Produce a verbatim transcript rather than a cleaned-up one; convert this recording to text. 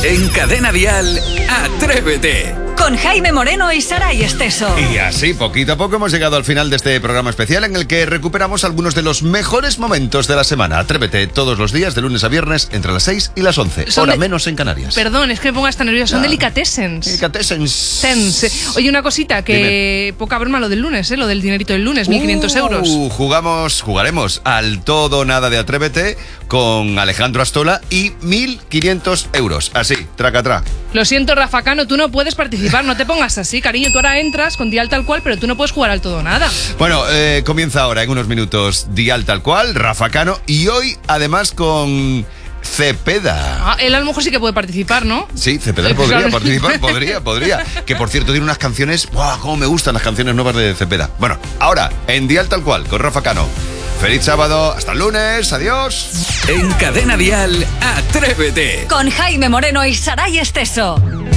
En Cadena Dial, Atrévete. Con Jaime Moreno y Saray Esteso. Y así, poquito a poco, hemos llegado al final de este programa especial en el que recuperamos algunos de los mejores momentos de la semana. Atrévete todos los días, de lunes a viernes, entre las seis y las once. Son hora de... menos en Canarias. Perdón, es que me pongas tan nerviosa. Son Ah. delicatessens. Delicatessens. Tense. Oye, una cosita, que Dime. Poca broma lo del lunes, ¿eh? Lo del dinerito del lunes, mil quinientos euros. Uh, jugamos, jugaremos al todo o nada de Atrévete con Alejandro Astola y mil quinientos euros. Así, tracatrá. Lo siento, Rafa Cano, tú no puedes participar, no te pongas así, cariño. Tú ahora entras con Dial Tal Cual, pero tú no puedes jugar al todo o nada. Bueno, eh, comienza ahora en unos minutos Dial Tal Cual, Rafa Cano, y hoy además con Cepeda. Ah, él a lo mejor sí que puede participar, ¿no? Sí, Cepeda podría participar, podría, podría. Que por cierto tiene unas canciones, ¡buah! Cómo me gustan las canciones nuevas de Cepeda. Bueno, ahora, en Dial Tal Cual, con Rafa Cano. Feliz sábado, hasta el lunes, adiós. En Cadena Dial, Atrévete. Con Jaime Moreno y Saray Esteso.